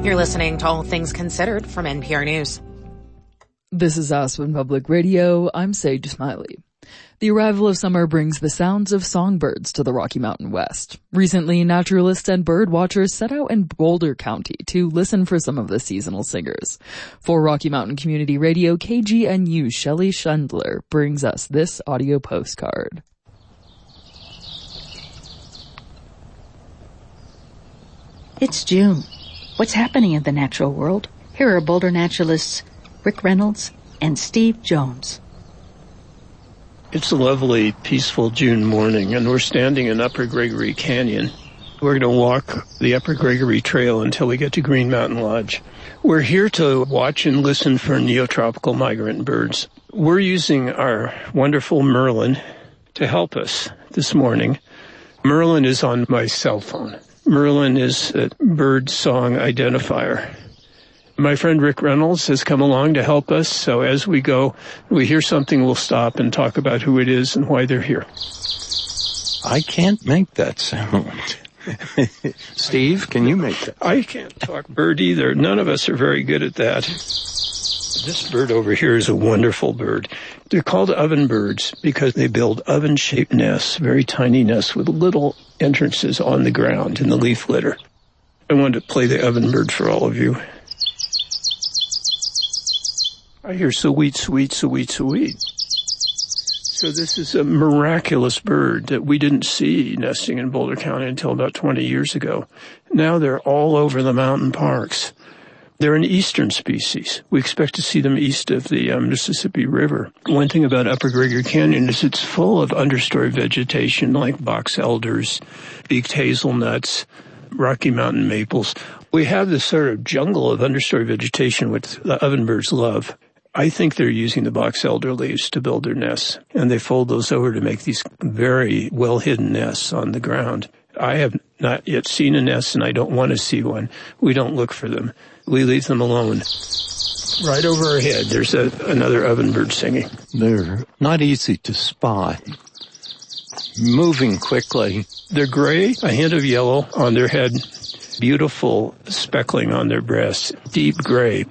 You're listening to All Things Considered from NPR News. This is Aspen Public Radio. I'm Sage Smiley. The arrival of summer brings the sounds of songbirds to the Rocky Mountain West. Recently, naturalists and bird watchers set out in Boulder County to listen for some of the seasonal singers. For Rocky Mountain Community Radio, KGNU's Shelley Schindler brings us this audio postcard. It's June. What's happening in the natural world? Here are Boulder naturalists Rick Reynolds and Steve Jones. It's a lovely, peaceful June morning, and we're standing in Upper Gregory Canyon. We're going to walk the Upper Gregory Trail until we get to Green Mountain Lodge. We're here to watch and listen for neotropical migrant birds. We're using our wonderful Merlin to help us this morning. Merlin is on my cell phone. Merlin is a bird song identifier. My friend Rick Reynolds has come along to help us, so as we go, we hear something, we'll stop and talk about who it is and why they're here. I can't make that sound. Steve, can you make that? I can't talk bird either. None of us are very good at that. This bird over here is a wonderful bird. They're called oven birds because they build oven-shaped nests, very tiny nests with little entrances on the ground in the leaf litter. I wanted to play the oven bird for all of you. I hear sweet, sweet, sweet, sweet. So this is a miraculous bird that we didn't see nesting in Boulder County until about 20 years ago. Now they're all over the mountain parks. They're an eastern species. We expect to see them east of the Mississippi River. One thing about Upper Gregory Canyon is it's full of understory vegetation like box elders, beaked hazelnuts, Rocky Mountain maples. We have this sort of jungle of understory vegetation which the ovenbirds love. I think they're using the box elder leaves to build their nests, and they fold those over to make these very well-hidden nests on the ground. I have not yet seen a nest, and I don't want to see one. We don't look for them. We leave them alone. Right over our head, there's another ovenbird singing. They're not easy to spot. Moving quickly. They're gray, a hint of yellow on their head, beautiful speckling on their breasts, deep gray.